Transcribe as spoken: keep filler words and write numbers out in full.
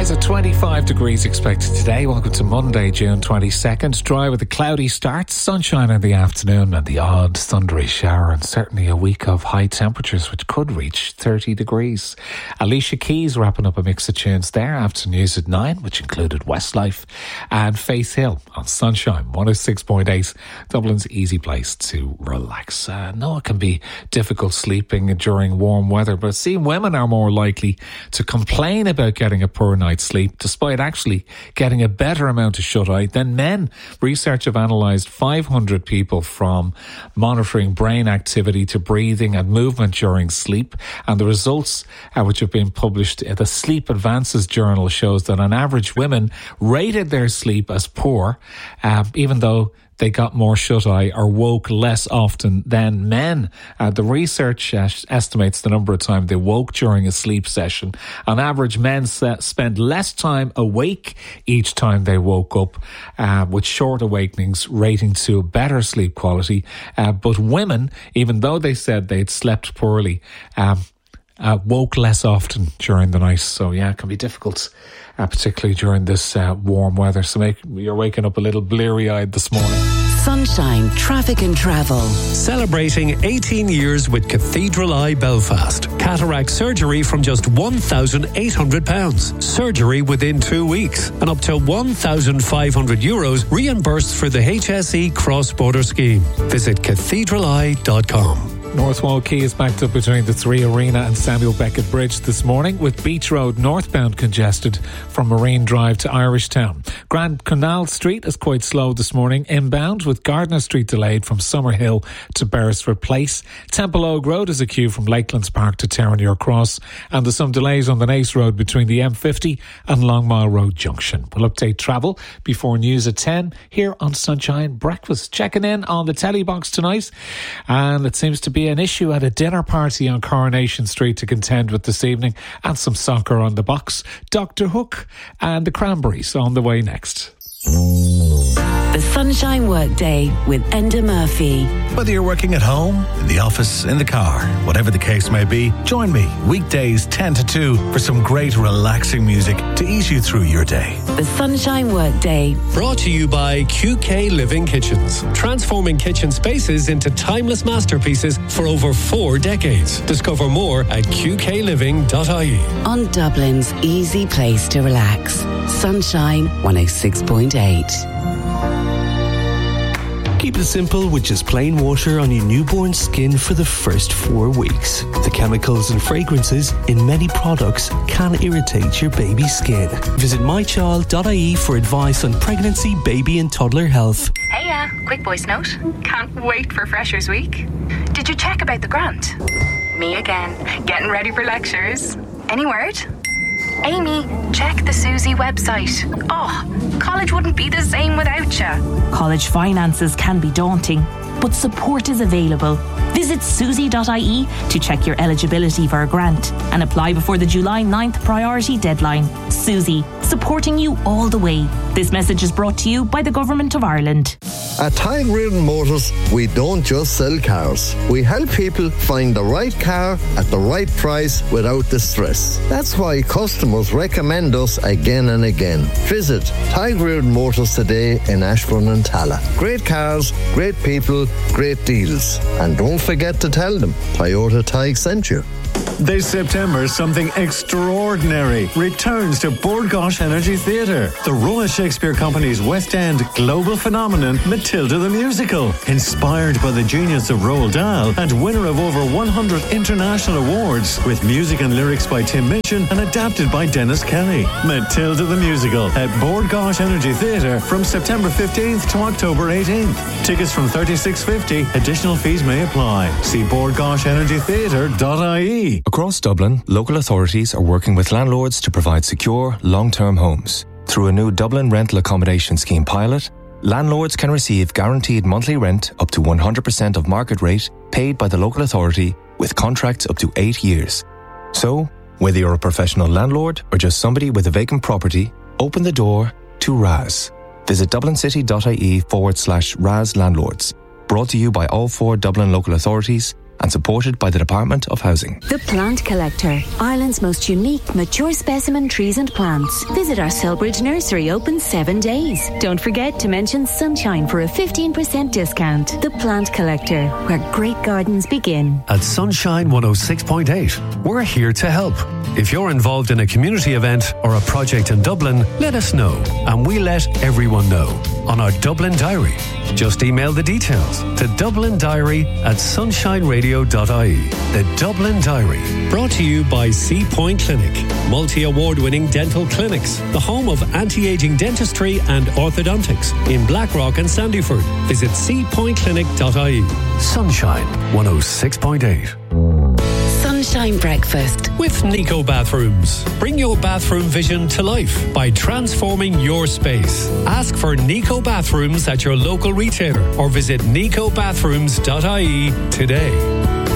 Highs at twenty-five degrees expected today. Welcome to Monday, June twenty-second. Dry with a cloudy start, sunshine in the afternoon and the odd thundery shower, and certainly a week of high temperatures which could reach thirty degrees. Alicia Keys wrapping up a mix of tunes there after news at nine, which included Westlife and Faith Hill on Sunshine one oh six point eight, Dublin's easy place to relax. I uh, know it can be difficult sleeping during warm weather, but it seems women are more likely to complain about getting a poor night's sleep despite actually getting a better amount of shut-eye than men. Research have analysed five hundred people from monitoring brain activity to breathing and movement during sleep, and the results uh, which have been published in the Sleep Advances journal shows that on average women rated their sleep as poor, uh, even though they got more shut-eye or woke less often than men. Uh, the research uh, estimates the number of times they woke during a sleep session. On average, men se- spent less time awake each time they woke up, uh, with short awakenings rating to better sleep quality. Uh, but women, even though they said they'd slept poorly, um, uh, woke less often during the night. So yeah, it can be difficult, Uh, particularly during this uh, warm weather. So make, you're waking up a little bleary-eyed this morning. Sunshine, traffic and travel. Celebrating eighteen years with Cathedral Eye Belfast. Cataract surgery from just one thousand eight hundred pounds. Surgery within two weeks. And up to one thousand five hundred euros reimbursed for the H S E cross-border scheme. Visit cathedral eye dot com. Northwall Quay is backed up between the Three Arena and Samuel Beckett Bridge this morning, with Beach Road northbound congested from Marine Drive to Irishtown. Grand Canal Street is quite slow this morning inbound, with Gardner Street delayed from Summerhill to Beresford Place. Temple Oak Road is a queue from Lakelands Park to Terranure Cross, and there's some delays on the Nace Road between the M fifty and Longmile Road Junction. We'll update travel before news at ten here on Sunshine Breakfast. Checking in on the telly box tonight, and it seems to be an issue at a dinner party on Coronation Street to contend with this evening, and some soccer on the box. Doctor Hook and the Cranberries on the way next. The Sunshine Workday with Enda Murphy. Whether you're working at home, in the office, in the car, whatever the case may be, join me weekdays ten to two for some great relaxing music to ease you through your day. The Sunshine Workday. Brought to you by Q K Living Kitchens. Transforming kitchen spaces into timeless masterpieces for over four decades. Discover more at q k living dot i e. On Dublin's easy place to relax. Sunshine one oh six point eight. Keep it simple with just plain water on your newborn skin for the first four weeks. The chemicals and fragrances in many products can irritate your baby's skin. Visit my child dot i e for advice on pregnancy, baby and toddler health. Hey, uh, quick voice note. Can't wait for Freshers Week. Did you check about the grant? Me again, getting ready for lectures. Any word? Amy, check the Susie website. Oh, college wouldn't be the same without you. College finances can be daunting, but support is available. Visit susie dot i e to check your eligibility for a grant and apply before the July ninth priority deadline. Susie, supporting you all the way. This message is brought to you by the Government of Ireland. At Tyrone Reardon Motors, we don't just sell cars. We help people find the right car at the right price without the stress. That's why customers recommend us again and again. Visit Tyrone Reardon Motors today in Ashbourne and Talla. Great cars, great people, great deals. And don't forget to tell them Toyota Tig sent you. This September, something extraordinary returns to Bord Gáis Energy Theatre. The Royal Shakespeare Company's West End global phenomenon, Matilda the Musical. Inspired by the genius of Roald Dahl and winner of over one hundred international awards, with music and lyrics by Tim Minchin and adapted by Dennis Kelly. Matilda the Musical at Bord Gáis Energy Theatre from September fifteenth to October eighteenth. Tickets from thirty-six fifty. Additional fees may apply. See bord gáis energy theatre dot i e. Across Dublin, local authorities are working with landlords to provide secure, long-term homes. Through a new Dublin Rental Accommodation Scheme pilot, landlords can receive guaranteed monthly rent up to one hundred percent of market rate paid by the local authority, with contracts up to eight years. So, whether you're a professional landlord or just somebody with a vacant property, open the door to R A S. Visit dublincity.ie forward slash R A S landlords. Brought to you by all four Dublin local authorities and supported by the Department of Housing. The Plant Collector, Ireland's most unique mature specimen trees and plants. Visit our Selbridge nursery, open seven days. Don't forget to mention Sunshine for a fifteen percent discount. The Plant Collector, where great gardens begin. At Sunshine one oh six point eight, we're here to help. If you're involved in a community event or a project in Dublin, let us know, and we let everyone know on our Dublin Diary. Just email the details to Dublin Diary at sunshine radio dot I E. The Dublin Diary, brought to you by Sea Point Clinic, multi-award-winning dental clinics, the home of anti-aging dentistry and orthodontics in Blackrock and Sandyford. Visit sea point clinic dot I E. Sunshine one oh six point eight. Sunshine Breakfast with Nico Bathrooms. Bring your bathroom vision to life by transforming your space. Ask for Nico Bathrooms at your local retailer or visit nico bathrooms dot I E today.